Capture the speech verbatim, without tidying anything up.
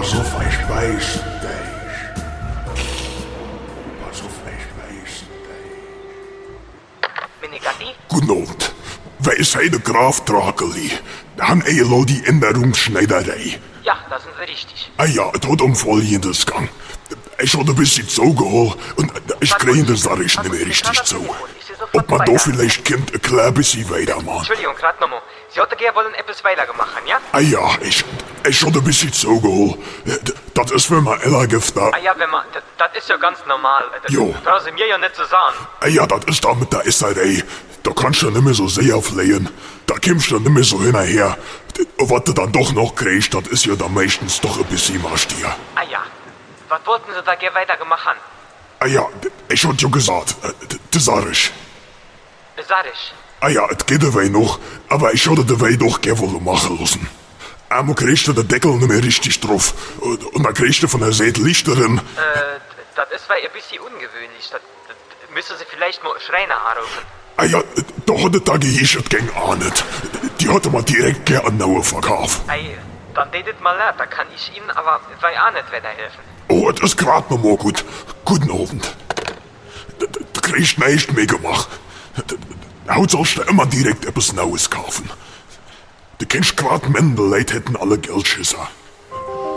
Pass auf, ich weiß dich. Pass auf, ich weiß dich. Menegatti? Guten Abend. Wij zijn de Graaf Drakeli. Han Elo die Änderungsschneiderei. Ja, da sind Sie richtig. Ah ja, het had om Folgendes gang. Ich had ein bisschen zugeholt und ich kriege das Sache nicht mehr richtig zu. Ob man da vielleicht kommt, ein klein bisschen weitermachen. Entschuldigung, gerade nochmal. Sie hätten gerne wollen etwas weitergemacht, ja? Ah ja, ich, ich had ein bisschen zugeholt. Das ist, wenn man Ella gibt da. Ah ja, wenn man, das, das ist ja ganz normal. Das Jo. brauchen Sie mir ja nicht zu sagen. Ah ja, das ist da mit der Esserei. Da kannst du nicht mehr so sehr flehen. Da kommst du nicht mehr so hinterher. Was du dann doch noch kriegst, das ist ja dann meistens doch ein bisschen Marschtier. Ah ja. Was wollten Sie da gerne weitergemacht haben? Ah ja, ich hab ja gesagt, das sag ich. Sag ich. Ah ja, es geht dabei noch, aber ich hätte dabei doch gerne wollen machen lassen. Einmal kriegst du den Deckel nicht mehr richtig drauf. Und, und dann kriegst du von der Seite Licht drin. Äh, das ist weil ein bisschen ungewöhnlich. Das, das müssen Sie vielleicht mal Schreiner anrufen. Ah ja, da hatte da geheischert gegen auch nicht. Die hatte man direkt gerne an Naue verkauft. Ei, dann redet mal leid, da kann ich Ihnen aber weil auch nicht weiterhelfen. Oh, das ist grad noch mal gut. Guten Abend. Du, du kriegst nicht mehr gemacht. Heute sollst du immer direkt etwas Neues kaufen. Du kennst grad Männer, Leute hätten alle Geldschisser.